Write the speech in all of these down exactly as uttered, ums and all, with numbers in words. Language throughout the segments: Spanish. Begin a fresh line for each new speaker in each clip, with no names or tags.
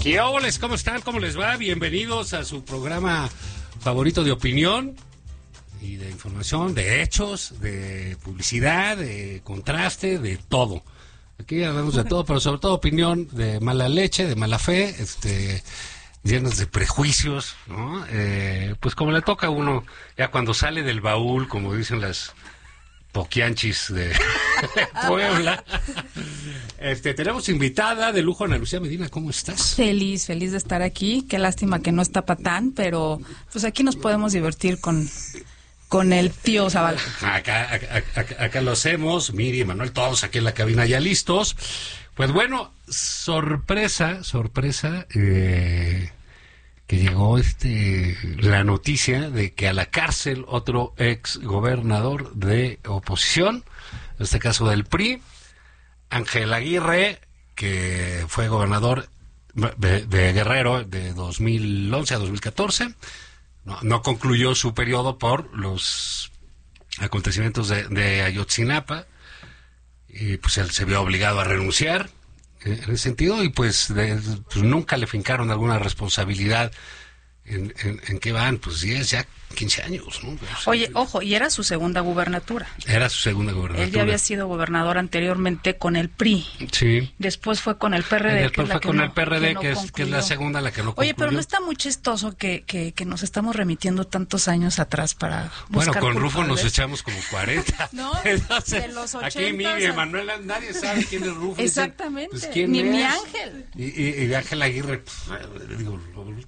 Y óboles, ¿cómo están? ¿Cómo les va? Bienvenidos a su programa favorito de opinión y de información, de hechos, de publicidad, de contraste, de todo. Aquí hablamos de todo, pero sobre todo opinión de mala leche, de mala fe, este, llenos de prejuicios, ¿no? Eh, pues como le toca a uno, ya cuando sale del baúl, como dicen las poquianchis de Puebla. Este, tenemos invitada de lujo, Ana Lucía Medina, ¿cómo estás?
Feliz, feliz de estar aquí. Qué lástima que no está Patán, pero pues aquí nos podemos divertir con, con el tío Zavala.
Acá, acá, acá, acá lo hacemos, Miri, Manuel, todos aquí en la cabina ya listos. Pues bueno, sorpresa, sorpresa, eh, que llegó este la noticia de que a la cárcel otro ex gobernador de oposición, en este caso del P R I, Ángel Aguirre, que fue gobernador de, de Guerrero de dos mil once a dos mil catorce, no, no concluyó su periodo por los acontecimientos de, de Ayotzinapa, y pues él se vio obligado a renunciar en ese sentido, y pues, de, pues nunca le fincaron alguna responsabilidad en, en, en qué van, pues diez, ya quince años, ¿no? Pues,
Oye, ojo, y era su segunda gubernatura.
Era su segunda gubernatura.
Él ya había sido gobernador anteriormente con el P R I.
Sí.
Después fue con el P R D.
Después
que es la
fue
que
con
no,
el P R D, que,
no
que, es, que es la segunda, la que no concluyó.
Oye, pero no está muy chistoso que, que, que nos estamos remitiendo tantos años atrás para
Bueno,
buscar
con Rufo
culpables.
nos echamos como cuarenta.
No,
Entonces,
de los
aquí
ochentas,
Miri, Manuela, nadie sabe quién es Rufo.
Exactamente.
Dicen, pues, ¿quién
Ni
es?
mi Ángel.
Y, y, y Ángel Aguirre, pues, digo,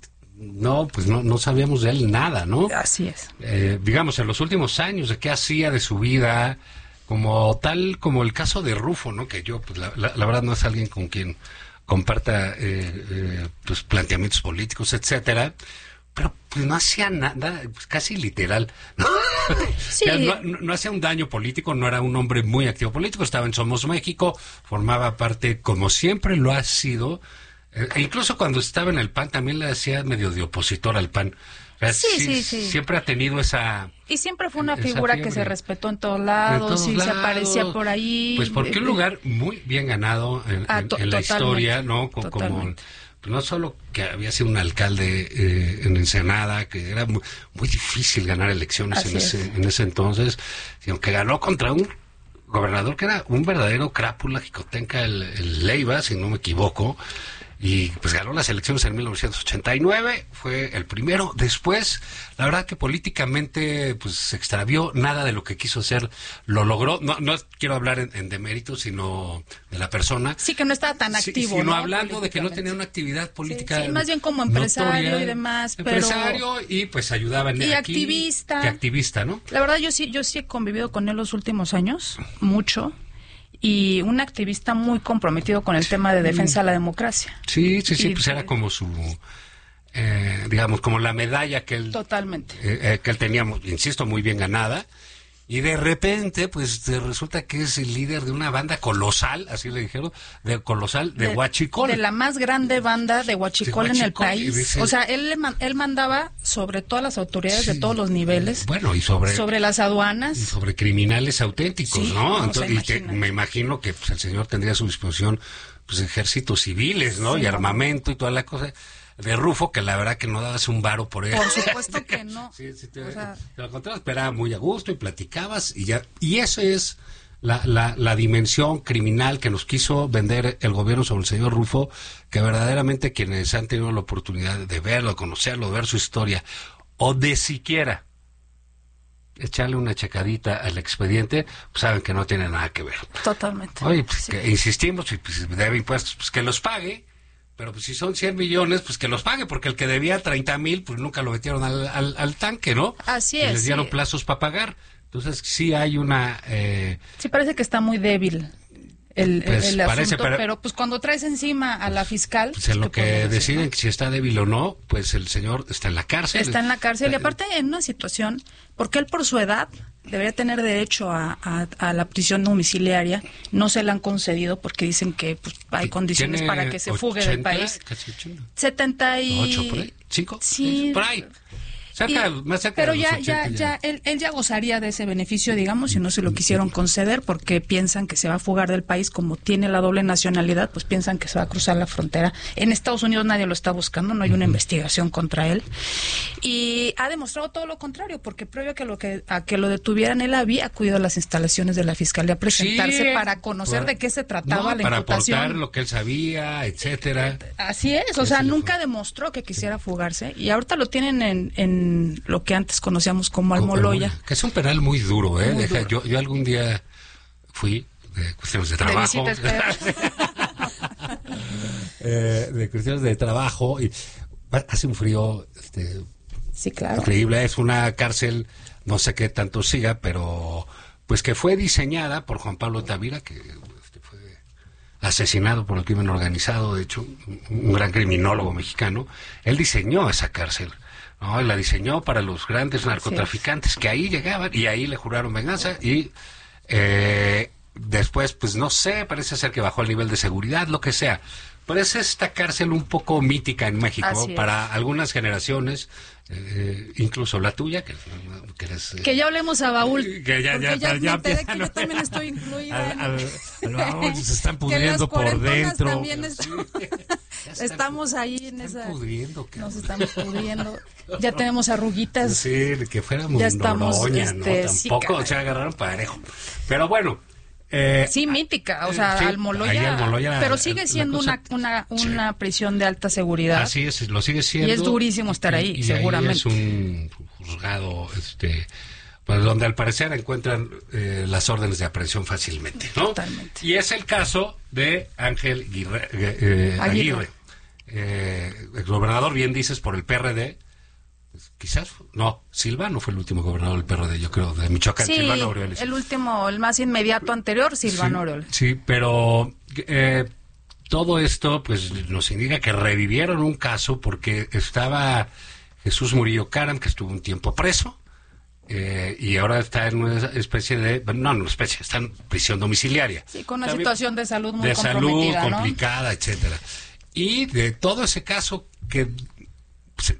no, pues no, no sabíamos de él nada, ¿no?
Así es.
Eh, digamos, en los últimos años, de qué hacía de su vida, como tal, como el caso de Rufo, ¿no? Que yo, pues la, la, la verdad no es alguien con quien comparta eh, eh, pues, planteamientos políticos, etcétera, pero pues no hacía nada, pues, casi literal, ¿no?
Sí.
no, no, no hacía un daño político, no era un hombre muy activo político, estaba en Somos México, formaba parte, como siempre lo ha sido. E incluso cuando estaba en el P A N también le hacía medio de opositor al P A N. O sea,
Sí,
sí,
sí, sí.
Siempre ha tenido esa...
Y siempre fue una
esa
figura
fiebre.
que se respetó en todos lados,
En todos
y
lados.
se aparecía por ahí.
Pues porque un lugar muy bien ganado en,
Ah,
en,
to-
en la
totalmente,
historia, ¿no? Como, como pues no solo que había sido un alcalde eh, en Ensenada, que era muy, muy difícil ganar elecciones en ese, en ese entonces, sino que ganó contra un gobernador que era un verdadero crápula jicotenca, el, el Leiva, si no me equivoco. Y pues ganó las elecciones en mil novecientos ochenta y nueve, fue el primero. Después, la verdad que políticamente pues se extravió, nada de lo que quiso hacer lo logró. No, no quiero hablar en, en demérito, sino de la persona.
Sí, que no estaba tan activo,
sí, sino
¿no?
hablando de que no tenía una actividad política.
Sí, sí, más bien como empresario
notoria,
y demás, pero...
Empresario y pues ayudaba en
Y
aquí,
activista.
Y activista, ¿no?
La verdad yo sí, yo sí he convivido con él los últimos años, mucho. Y un activista muy comprometido con el tema de defensa de la democracia.
Sí, sí, sí,
y,
pues era como su, eh, digamos, como la medalla que él...
Totalmente.
Eh, eh, que él tenía, insisto, muy bien ganada. Y de repente, pues resulta que es el líder de una banda colosal, así le dijeron, de colosal, de, de Huachicol.
De la más grande banda de Huachicol, de Huachicol en el país.
Dice,
o sea, él, él mandaba sobre todas las autoridades sí, de todos los niveles.
Bueno, y sobre...
Sobre las aduanas.
Y sobre criminales auténticos,
sí,
¿no?
no
Entonces, y te, me imagino que pues, el señor tendría a su disposición pues ejércitos civiles, ¿no? Sí, y armamento y toda la cosa. De Rufo, que la verdad que no dabas un varo por él.
Por supuesto que no.
Sí, sí, te,
o sea...
te lo encontrabas, esperaba muy a gusto y platicabas y ya. Y eso es la, la, la dimensión criminal que nos quiso vender el gobierno sobre el señor Rufo, que verdaderamente quienes han tenido la oportunidad de verlo, de conocerlo, de ver su historia, o de siquiera echarle una checadita al expediente, pues saben que no tiene nada que ver.
Totalmente.
Oye, pues
sí.
que insistimos, y pues debe impuestos, pues que los pague. Pero pues si son cien millones, pues que los pague, porque el que debía treinta mil, pues nunca lo metieron al, al, al tanque, ¿no?
Así
y
es.
les dieron
sí.
plazos para pagar. Entonces sí hay una... Eh,
sí, parece que está muy débil el,
pues,
el, el
parece,
asunto,
pero,
pero pues cuando traes encima a la fiscal...
Pues en lo que
decir,
deciden
¿no?
que si está débil o no, pues el señor está en la cárcel.
Está en la cárcel y aparte en una situación, porque él por su edad debería tener derecho a, a, a la prisión domiciliaria, no se la han concedido porque dicen que pues, hay condiciones para que se fugue del país.
Casi ochenta.
setenta y
ocho por ahí, cinco,
sí,
por ahí. Cerca,
y,
más cerca
pero
de los
ya,
ochenta
ya, ya, él, él ya gozaría de ese beneficio, digamos, si no se lo quisieron conceder, porque piensan que se va a fugar del país, como tiene la doble nacionalidad, pues piensan que se va a cruzar la frontera. En Estados Unidos nadie lo está buscando, no hay una investigación contra él. Y ha demostrado todo lo contrario, porque previo a que lo, que, a que lo detuvieran, él había acudido a las instalaciones de la Fiscalía a presentarse
sí,
para conocer
por,
de qué se trataba
no,
la
para
imputación.
aportar lo que él sabía, etcétera.
Así es, o sea, nunca demostró que quisiera fugarse, y ahorita lo tienen en, en lo que antes conocíamos como Almoloya.
Que es un penal muy duro, ¿eh?
Muy
Deja,
duro.
Yo, yo algún día fui de cuestiones de trabajo.
De visita,
eh, de cuestiones de trabajo y hace un frío este,
sí, claro.
increíble. Es una cárcel, no sé qué tanto siga, pero pues que fue diseñada por Juan Pablo Tavira, que este, fue asesinado por el crimen organizado, de hecho, un, un gran criminólogo mexicano. Él diseñó esa cárcel. No, la diseñó para los grandes narcotraficantes que ahí llegaban y ahí le juraron venganza y eh, después, pues no sé, parece ser que bajó el nivel de seguridad, lo que sea. Pero es esta cárcel un poco mítica en México para algunas generaciones, eh, incluso la tuya, que, que eres... Eh,
que ya hablemos a Baúl.
Que ya, ya, ya, ya
me que yo también estoy incluida.
Al, al, al Baúl se están pudriendo por dentro.
También estamos, están, estamos ahí en
están
esa...
Pudriendo,
nos estamos pudriendo. Ya tenemos arruguitas.
Sí, que fuéramos
ya estamos,
Noroña,
este,
¿no?
sí,
Tampoco se agarraron parejo. Pero bueno...
Eh, sí, mítica, o sea,
sí,
Almoloya,
Almoloya,
pero sigue siendo cosa, una, una, una sí. prisión de alta seguridad.
Así es, lo sigue siendo.
Y es durísimo estar ahí,
y, y
seguramente.
Ahí es un juzgado, este, pues donde al parecer encuentran eh, las órdenes de aprehensión fácilmente, ¿no?
Totalmente.
Y es el caso de Ángel Aguirre, eh, Aguirre, Aguirre. Eh, exgobernador, bien dices, por el P R D. Quizás, no, Silvano fue el último gobernador del P R D, yo creo, de Michoacán,
sí,
Silvano Aureoles.
El último, el más inmediato anterior, Silvano
sí,
Aureoles.
Sí, pero eh, todo esto pues nos indica que revivieron un caso porque estaba Jesús Murillo Caram, que estuvo un tiempo preso, eh, y ahora está en una especie de, no, no una especie, está en prisión domiciliaria.
Sí, con una También, situación de salud muy
de
comprometida,
salud
¿no?
complicada, etcétera. Y de todo ese caso que... Pues,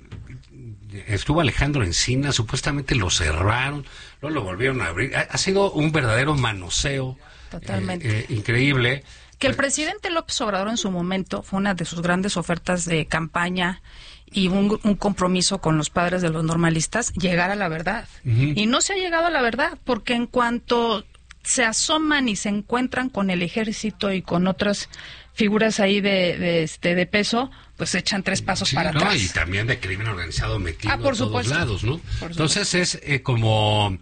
estuvo Alejandro Encina, supuestamente lo cerraron, luego lo volvieron a abrir. Ha, ha sido un verdadero manoseo.
Totalmente.
Eh, eh, increíble.
Que el presidente López Obrador en su momento fue una de sus grandes ofertas de campaña y un, un compromiso con los padres de los normalistas, llegar a la verdad. Uh-huh. Y no se ha llegado a la verdad, porque en cuanto se asoman y se encuentran con el ejército y con otras figuras ahí de, de, este, de peso, pues echan tres pasos
sí,
para
no,
atrás.
Y también de crimen organizado metido
ah, por
en todos
supuesto.
lados, ¿no? Por Entonces supuesto. es eh, como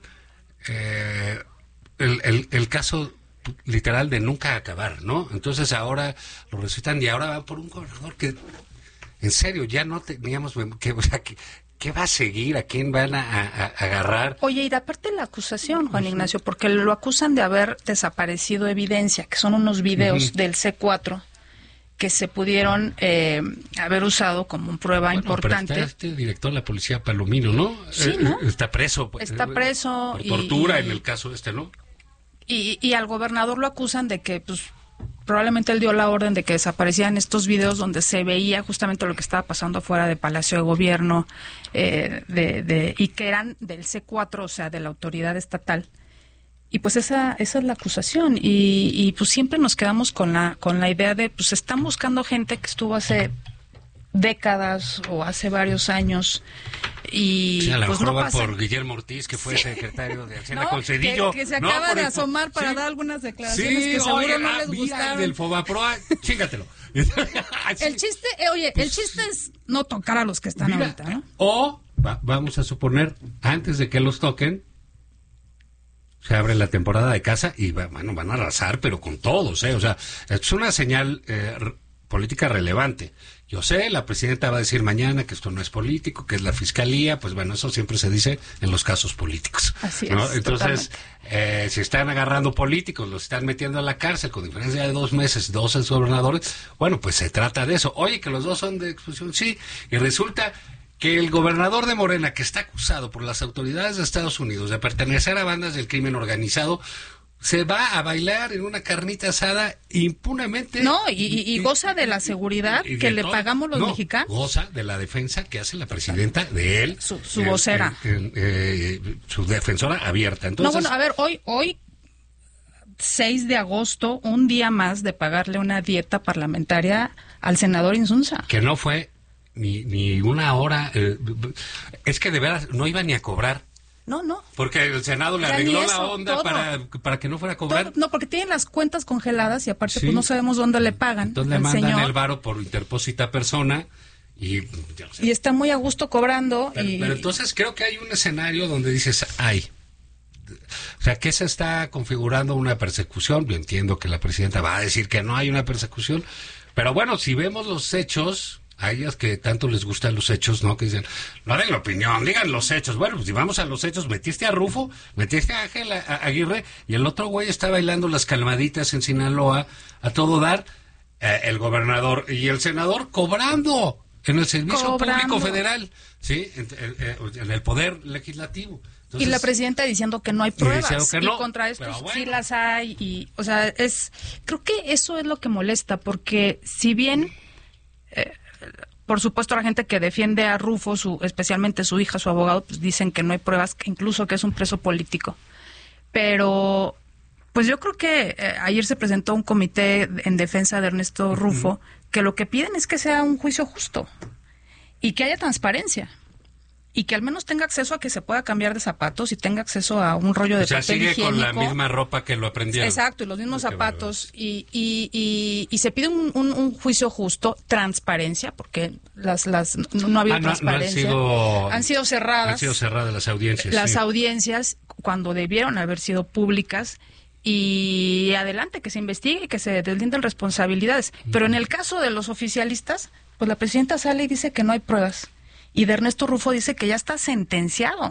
eh, el, el, el caso literal de nunca acabar, ¿no? Entonces ahora lo resucitan y ahora van por un gobernador que, en serio, ya no teníamos que, o sea, que ¿qué va a seguir? ¿A quién van a, a, a agarrar?
Oye, y de aparte la acusación, Juan uh-huh. Ignacio, porque lo acusan de haber desaparecido evidencia, que son unos videos uh-huh. del C cuatro que se pudieron eh, haber usado como prueba bueno, importante.
Pero está este director de la policía Palomino, ¿no?
Sí, ¿no?
Eh, está preso.
Está preso.
Por
y,
tortura
y,
en el caso este, ¿no?
Y, y al gobernador lo acusan de que, pues, probablemente él dio la orden de que desaparecieran estos videos donde se veía justamente lo que estaba pasando afuera de Palacio de Gobierno eh, de, de, y que eran del C cuatro, o sea, de la autoridad estatal. Y pues esa esa es la acusación y, y pues siempre nos quedamos con la con la idea de pues están buscando gente que estuvo hace décadas o hace varios años y
sí, a lo
pues
mejor
no
va
pasa...
por Guillermo Ortiz, que fue sí. secretario de Hacienda
no,
con Cedillo.
Que, que se
no,
acaba de
el...
asomar para
sí.
dar algunas declaraciones
sí,
que seguro
oye,
no
ah,
les
mira,
gustaron.
Del Fobaproa, chingatelo.
El chiste, eh, oye, el chiste es no tocar a los que están mira, ahorita, ¿no?
O va, vamos a suponer, antes de que los toquen, se abre la temporada de caza y bueno, van a arrasar, pero con todos, ¿eh? O sea, es una señal eh, r- política relevante. Yo sé, la presidenta va a decir mañana que esto no es político, que es la fiscalía, pues bueno, eso siempre se dice en los casos políticos.
Así
¿no?
es.
Entonces, eh, si están agarrando políticos, los están metiendo a la cárcel con diferencia de dos meses, dos exgobernadores, bueno, pues se trata de eso. Oye, que los dos son de expulsión, sí, y resulta que el gobernador de Morena, que está acusado por las autoridades de Estados Unidos de pertenecer a bandas del crimen organizado, se va a bailar en una carnita asada impunemente.
No, y, y, y goza de la seguridad y, y que le todo. pagamos los
no,
mexicanos.
Goza de la defensa que hace la presidenta de él.
Su, su vocera.
Eh, eh, eh, su defensora abierta. Entonces,
no, bueno, a ver, hoy, hoy, seis de agosto, un día más de pagarle una dieta parlamentaria al senador Insunza.
Que no fue ni, ni una hora. Eh, es que de veras no iba ni a cobrar.
No, no.
Porque el Senado le arregló eso, la onda para, para que no fuera a cobrar.
Todo, no, porque tienen las cuentas congeladas y aparte sí. pues no sabemos dónde le pagan.
Entonces le mandan señor. el varo por interpósita persona y... Ya
sé. Y está muy a gusto cobrando.
Pero,
y...
pero entonces creo que hay un escenario donde dices, ay, o sea, ¿qué se está configurando una persecución? Yo entiendo que la presidenta va a decir que no hay una persecución, pero bueno, si vemos los hechos... A ellas que tanto les gustan los hechos, ¿no? Que dicen, no den la opinión, digan los hechos. Bueno, pues si vamos a los hechos, metiste a Rufo, metiste a Ángel Aguirre, y el otro güey está bailando las calmaditas en Sinaloa, a todo dar, eh, el gobernador y el senador cobrando en el Servicio cobrando. Público Federal, ¿sí? En, en, en el Poder Legislativo. Entonces,
y la presidenta diciendo que no hay pruebas,
que no,
y contra esto
bueno.
sí las hay, y, o sea, es, creo que eso es lo que molesta, porque si bien... Eh, por supuesto, la gente que defiende a Rufo, su, especialmente su hija, su abogado, pues dicen que no hay pruebas, que incluso que es un preso político. Pero, pues yo creo que eh, ayer se presentó un comité en defensa de Ernesto Rufo, uh-huh. que lo que piden es que sea un juicio justo y que haya transparencia. Y que al menos tenga acceso a que se pueda cambiar de zapatos y tenga acceso a un rollo de
o sea,
papel
sigue
higiénico.
Con la misma ropa que lo aprendieron.
Exacto, y los mismos Qué zapatos. Y, y, y, y se pide un, un, un juicio justo, transparencia, porque las las no, no ha habido
ah, no,
transparencia.
No han, sido,
han sido cerradas.
Han sido cerradas las audiencias.
Las
sí.
audiencias, cuando debieron haber sido públicas. Y adelante, que se investigue y que se deslinden responsabilidades. Pero en el caso de los oficialistas, pues la presidenta sale y dice que no hay pruebas. Y de Ernesto Rufo dice que ya está sentenciado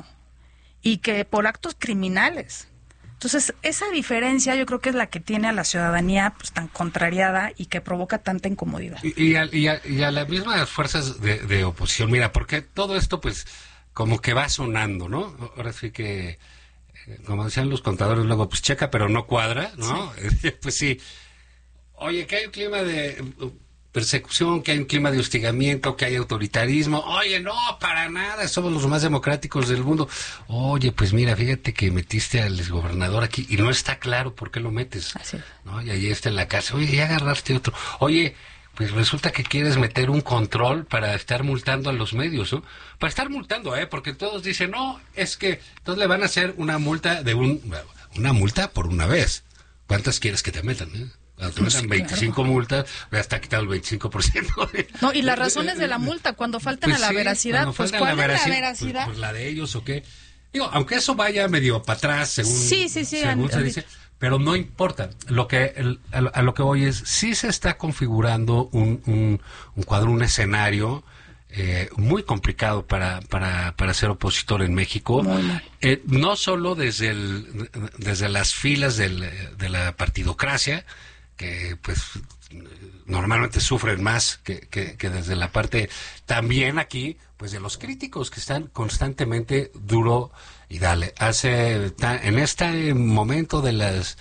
y que por actos criminales. Entonces, esa diferencia yo creo que es la que tiene a la ciudadanía pues tan contrariada y que provoca tanta incomodidad.
Y, y, a, y, a, y a las mismas fuerzas de, de oposición, mira, porque todo esto pues como que va sonando, ¿no? Ahora sí que, como decían los contadores luego, pues checa pero no cuadra, ¿no? Sí. Pues sí. Oye, que hay un clima de... persecución, que hay un clima de hostigamiento, que hay autoritarismo. Oye, no, para nada, somos los más democráticos del mundo. Oye, pues mira, fíjate que metiste al exgobernador aquí y no está claro por qué lo metes.
Así.
¿No? Y ahí está en la casa. Oye, ya agarraste otro. Oye, pues resulta que quieres meter un control para estar multando a los medios, ¿no? Para estar multando, ¿eh? Porque todos dicen, no, es que entonces le van a hacer una multa de un... una multa por una vez. ¿Cuántas quieres que te metan, eh? Te metan sí, veinticinco claro. multas, ya está quitado el veinticinco por ciento.
No, y las razones de la multa, cuando faltan
pues
a la
sí,
veracidad, pues ¿cuál
la
es la veracidad?
Pues, pues la de ellos o qué. Digo, aunque eso vaya medio para atrás, según,
sí, sí, sí,
según
an,
se dice, pero no importa. Lo que el, a, a lo que voy es, sí se está configurando un, un, un cuadro, un escenario eh, muy complicado para, para, para ser opositor en México. Eh, no solo desde, el, desde las filas del, de la partidocracia, que pues normalmente sufren más que, que, que desde la parte también aquí pues de los críticos que están constantemente duro y dale. Hace en este momento de las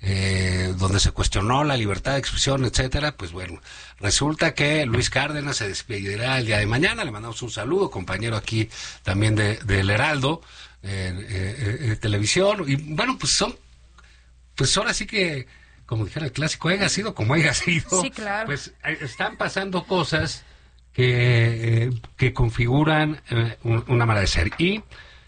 eh, donde se cuestionó la libertad de expresión, etcétera, pues bueno, resulta que Luis Cárdenas se despedirá el día de mañana. Le mandamos un saludo, compañero aquí también de del Heraldo eh, eh, eh, televisión, y bueno, pues son pues ahora sí que, como dijera el clásico, haya sido como haya sido,
sí, claro.
Pues están pasando cosas que, eh, que configuran eh, un, una manera de ser. Y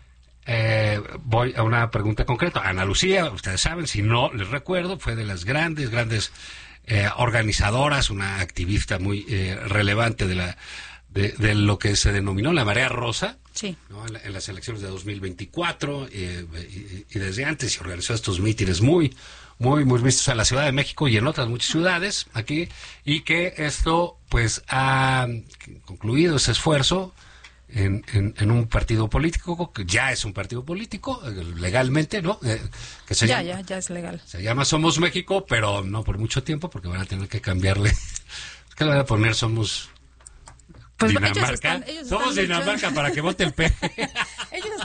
eh, voy a una pregunta concreta. Ana Lucía, ustedes saben, si no les recuerdo, fue de las grandes, grandes eh, organizadoras, una activista muy eh, relevante de la de, de lo que se denominó la Marea Rosa.
Sí.
¿No? En, la, en las elecciones de dos mil veinticuatro eh, y, y desde antes se organizó estos mítines muy muy muy vistos en la Ciudad de México y en otras muchas ciudades aquí, y que esto pues ha concluido ese esfuerzo en, en, en un partido político que ya es un partido político legalmente, ¿no? Eh, que se
ya
llama,
ya ya es legal.
Se llama Somos México, pero no por mucho tiempo porque van a tener que cambiarle. ¿Qué le van a poner? Somos
Pues
Dinamarca.
ellos están, ellos
Somos
están
Dinamarca
luchando.
para que vote el P.
Ellos están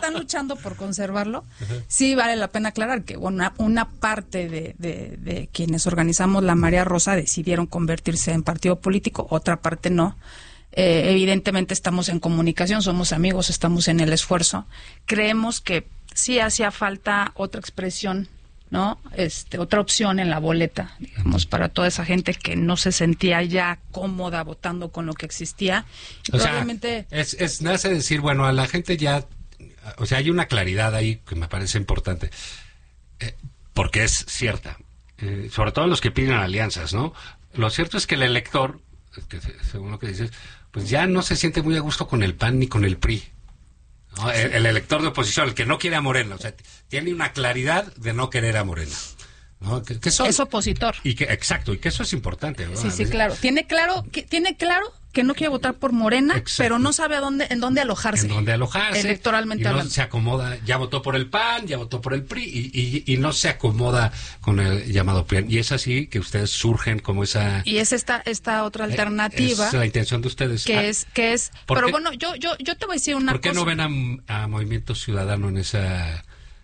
están luchando por conservarlo, sí vale la pena aclarar que una, una parte de, de, de quienes organizamos la Marea Rosa decidieron convertirse en partido político, otra parte no. Eh, evidentemente estamos en comunicación, somos amigos, estamos en el esfuerzo. Creemos que sí hacía falta otra expresión, ¿no? Este, otra opción en la boleta, digamos, para toda esa gente que no se sentía ya cómoda votando con lo que existía.
Y o probablemente... sea, es, es nace decir, bueno, a la gente ya, o sea, hay una claridad ahí que me parece importante, eh, porque es cierta, eh, sobre todo los que piden alianzas, ¿no? Lo cierto es que el elector, que según lo que dices, pues ya no se siente muy a gusto con el P A N ni con el P R I. ¿No? El, el elector de oposición, el que no quiere a Morena, o sea, tiene una claridad de no querer a Morena, ¿no? Que, que son,
es opositor.
Y que, exacto, y que eso es importante, ¿no?
Sí, sí, claro. Tiene claro que tiene claro que no quiere votar por Morena, exacto, pero no sabe a dónde, en dónde alojarse.
En dónde alojarse.
Electoralmente
y no
hablando.
Se acomoda, ya votó por el P A N, ya votó por el P R I, y, y, y no se acomoda con el llamado P R I. Y es así que ustedes surgen como esa...
Y es esta esta otra alternativa.
Es la intención de ustedes.
Que
ah,
es, que es... Pero qué, bueno, yo, yo, yo te voy a decir una cosa.
¿Por qué
cosa?
no ven a, a Movimiento Ciudadano en esa...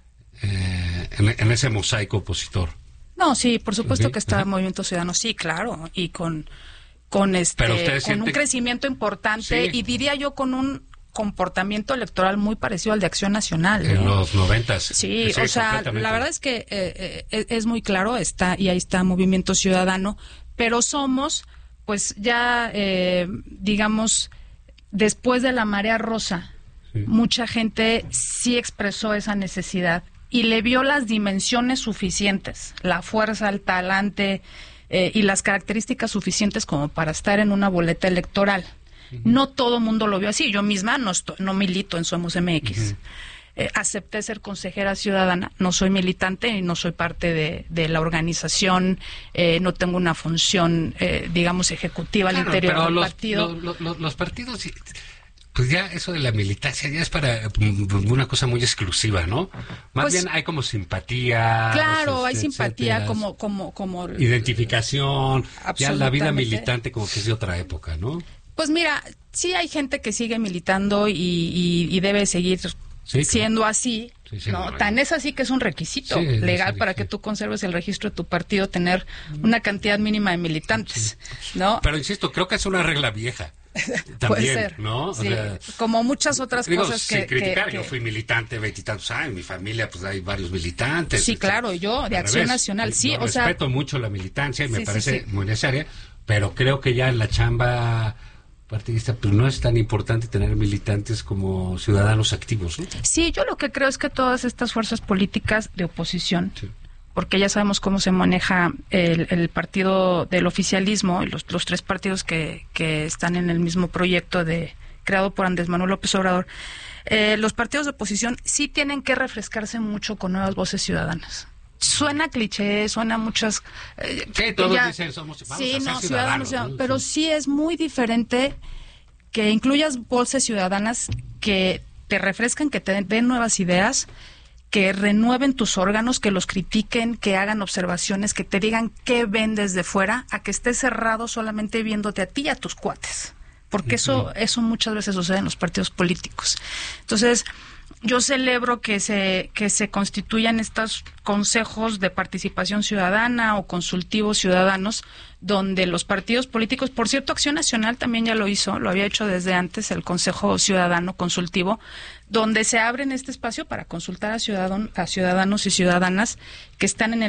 Eh, en, en ese mosaico opositor?
No, sí, por supuesto
¿Sí?
que está
Ajá.
Movimiento Ciudadano, sí, claro, y con... con este con
sienten...
un crecimiento importante, sí, y diría yo con un comportamiento electoral muy parecido al de Acción Nacional.
En
¿eh?
los noventas.
Sí, sí, o sea, la verdad es que eh, eh, es muy claro, está y ahí está Movimiento Ciudadano, pero somos, pues ya, eh, digamos, después de la Marea Rosa, sí, mucha gente sí expresó esa necesidad y le vio las dimensiones suficientes, la fuerza, el talante, Eh, y las características suficientes como para estar en una boleta electoral. Uh-huh. No todo mundo lo vio así. Yo misma no, estoy, no milito en Somos M X. Uh-huh. Eh, acepté ser consejera ciudadana. No soy militante y no soy parte de, de la organización. Eh, no tengo una función, eh, digamos, ejecutiva claro, al interior
pero
del
los,
partido.
Los, los, los partidos... Pues ya eso de la militancia ya es para una cosa muy exclusiva, ¿no? Más pues, bien hay como simpatía.
Claro, hay simpatía etcétera, como, como, como
identificación. Ya la vida militante como que es de otra época, ¿no? Pues
mira, sí hay gente que sigue militando y, y, y debe seguir sí, siendo claro. así. Sí, sí, no, no, tan es así que es un requisito sí, legal sí, para sí. que tú conserves el registro de tu partido, tener una cantidad mínima de militantes, sí. ¿no?
Pero insisto, creo que es una regla vieja. También,
puede ser,
¿no?
Sí,
o sea,
como muchas otras
digo,
cosas que...
Sin criticar,
que,
yo fui militante veintitantos años, en mi familia pues hay varios militantes.
Sí, claro, yo, de Acción Nacional, sí,
yo
o sea...
respeto mucho la militancia y me
sí,
parece
sí, sí.
muy necesaria, pero creo que ya en la chamba partidista pues no es tan importante tener militantes como ciudadanos activos, ¿no?
Sí, yo lo que creo es que todas estas fuerzas políticas de oposición... Sí. Porque ya sabemos cómo se maneja el, el partido del oficialismo y los, los tres partidos que, que están en el mismo proyecto de creado por Andrés Manuel López Obrador. Eh, los partidos de oposición sí tienen que refrescarse mucho con nuevas voces ciudadanas. Suena cliché, suena muchas...
Eh, sí, todos ya, dicen somos vamos
sí,
a ser
no,
ciudadanos,
ciudadanos,
¿no?
Pero sí es muy diferente que incluyas voces ciudadanas que te refrescan, que te den nuevas ideas, que renueven tus órganos, que los critiquen, que hagan observaciones, que te digan qué ven desde fuera, a que estés cerrado solamente viéndote a ti y a tus cuates. Porque uh-huh. eso, eso muchas veces sucede en los partidos políticos. Entonces, yo celebro que se, que se constituyan estos consejos de participación ciudadana o consultivos ciudadanos, donde los partidos políticos, por cierto, Acción Nacional también ya lo hizo, lo había hecho desde antes, el Consejo Ciudadano Consultivo, donde se abre este espacio para consultar a, ciudadano, a ciudadanos y ciudadanas que están en el